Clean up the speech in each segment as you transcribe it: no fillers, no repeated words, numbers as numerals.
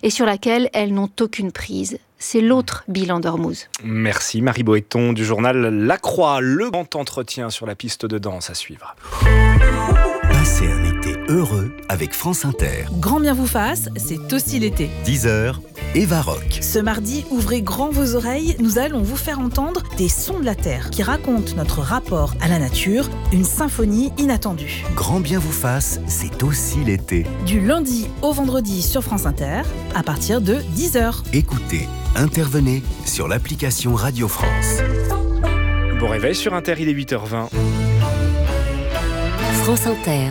et sur laquelle elles n'ont aucune prise. C'est l'autre bilan d'Ormuz. Merci Marie Boéton du journal La Croix. Le grand entretien sur la piste de danse à suivre. Passez un été heureux avec France Inter. Grand bien vous fasse, c'est aussi l'été. 10h, Eva Rock. Ce mardi, ouvrez grand vos oreilles, nous allons vous faire entendre des sons de la Terre qui racontent notre rapport à la nature, une symphonie inattendue. Grand bien vous fasse, c'est aussi l'été. Du lundi au vendredi sur France Inter, à partir de 10h. Écoutez, intervenez sur l'application Radio France. Bon réveil sur Inter, il est 8h20. France Inter.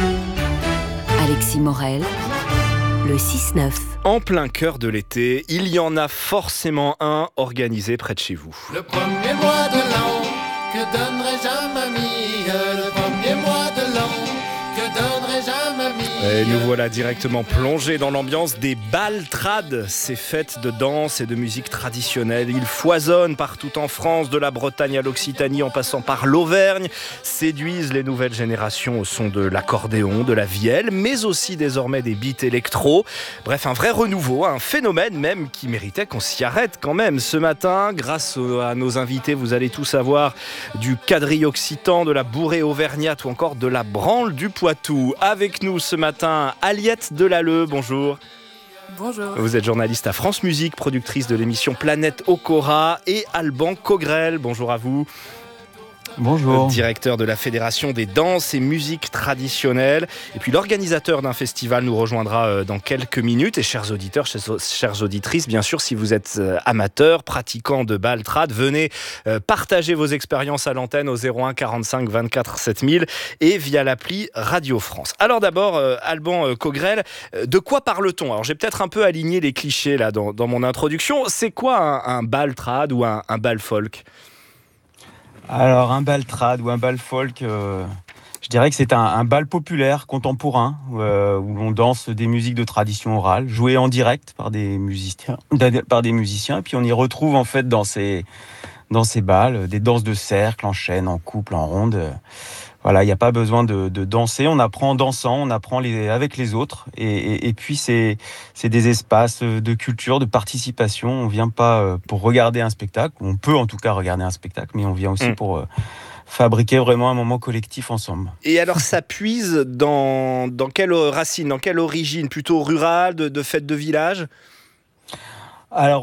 Alexis Morel, le 6-9. En plein cœur de l'été, il y en a forcément un organisé près de chez vous. Le premier mois de l'an, que donnerais-je à mamie? Le premier mois de l'an, que donnerais-je à mamie? Et nous voilà directement plongés dans l'ambiance des baltrades, ces fêtes de danse et de musique traditionnelle. Ils foisonnent partout en France, de la Bretagne à l'Occitanie en passant par l'Auvergne, séduisent les nouvelles générations au son de l'accordéon, de la vielle, mais aussi désormais des beats électro. Bref, un vrai renouveau, un phénomène même qui méritait qu'on s'y arrête quand même. Ce matin, grâce à nos invités, vous allez tout savoir du quadrille occitan, de la bourrée auvergnate ou encore de la branle du Poitou. Avec nous ce matin, Aliette Delalleux, bonjour. Bonjour. Vous êtes journaliste à France Musique, productrice de l'émission Planète Okora, et Alban Cogrel, bonjour à vous. Bonjour. Directeur de la Fédération des danses et musiques traditionnelles. Et puis l'organisateur d'un festival nous rejoindra dans quelques minutes. Et chers auditeurs, chères auditrices, bien sûr, si vous êtes amateurs, pratiquants de baltrade, venez partager vos expériences à l'antenne au 01 45 24 7000 et via l'appli Radio France. Alors d'abord, Alban Cogrel, de quoi parle-t-on? Alors j'ai peut-être un peu aligné les clichés là dans mon introduction. C'est quoi un baltrade ou un bal folk? Alors un bal trad ou un bal folk, je dirais que c'est un bal populaire contemporain où on danse des musiques de tradition orale, jouées en direct par des musiciens, et puis on y retrouve en fait dans ces bals des danses de cercle, en chaîne, en couple, en ronde. Voilà, il n'y a pas besoin de danser, on apprend en dansant, on apprend avec les autres. Et puis, c'est des espaces de culture, de participation. On ne vient pas pour regarder un spectacle, on peut en tout cas regarder un spectacle, mais on vient aussi pour fabriquer vraiment un moment collectif ensemble. Et alors, ça puise dans quelle racine, dans quelle origine? Plutôt rurale, de fête de village? Alors,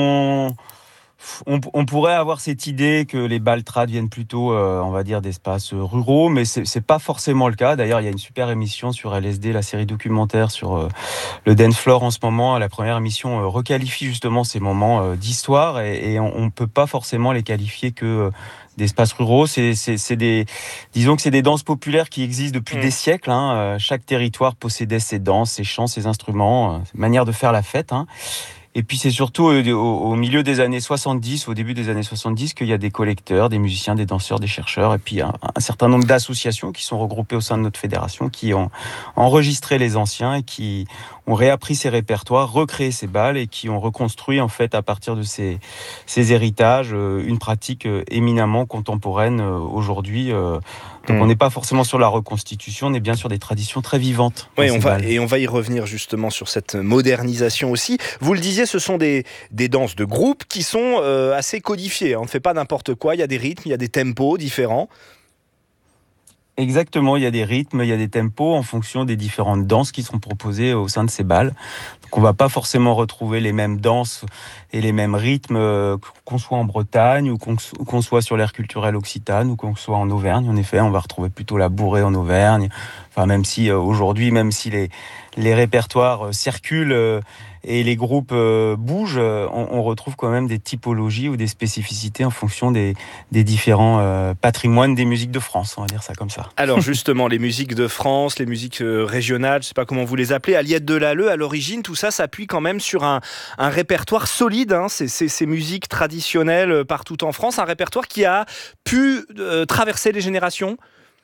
on pourrait avoir cette idée que les baltrades viennent plutôt, on va dire, d'espaces ruraux, mais c'est pas forcément le cas. D'ailleurs, il y a une super émission sur LSD, la série documentaire sur le dance floor en ce moment. La première émission requalifie justement ces moments d'histoire et on peut pas forcément les qualifier que d'espaces ruraux. Disons que c'est des danses populaires qui existent depuis des siècles. Chaque territoire possédait ses danses, ses chants, ses instruments, manière de faire la fête. Et puis c'est surtout au milieu des années 70, au début des années 70, qu'il y a des collecteurs, des musiciens, des danseurs, des chercheurs, et puis un certain nombre d'associations qui sont regroupées au sein de notre fédération, qui ont enregistré les anciens et qui ont réappris ces répertoires, recréé ces bals et qui ont reconstruit en fait à partir de ces héritages une pratique éminemment contemporaine aujourd'hui. Donc on n'est pas forcément sur la reconstitution, on est bien sur des traditions très vivantes. Oui, on va y revenir justement sur cette modernisation aussi. Vous le disiez, ce sont des danses de groupe qui sont assez codifiées. On ne fait pas n'importe quoi, il y a des rythmes, il y a des tempos différents. Exactement, il y a des rythmes, il y a des tempos en fonction des différentes danses qui sont proposées au sein de ces bals. Donc on va pas forcément retrouver les mêmes danses et les mêmes rythmes qu'on soit en Bretagne ou qu'on soit sur l'aire culturelle occitane ou qu'on soit en Auvergne. En effet, on va retrouver plutôt la bourrée en Auvergne. Enfin, même si aujourd'hui, même si les répertoires circulent et les groupes bougent, on retrouve quand même des typologies ou des spécificités en fonction des différents patrimoines des musiques de France, on va dire ça comme ça. Alors justement, les musiques de France, les musiques régionales, je ne sais pas comment vous les appelez, Aliette Delalleux, à l'origine, tout ça s'appuie quand même sur un répertoire solide, ces musiques traditionnelles partout en France, un répertoire qui a pu traverser les générations.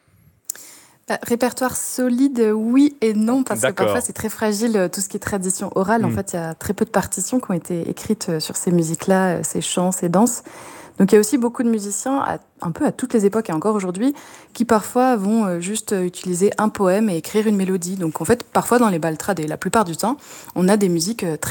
Répertoire solide, oui et non, parce D'accord. que parfois c'est très fragile, tout ce qui est tradition orale. En fait, il y a très peu de partitions qui ont été écrites sur ces musiques-là, ces chants, ces danses. Donc il y a aussi beaucoup de musiciens, un peu à toutes les époques et encore aujourd'hui, qui parfois vont juste utiliser un poème et écrire une mélodie. Donc en fait, parfois dans les baltrades, et la plupart du temps, on a des musiques très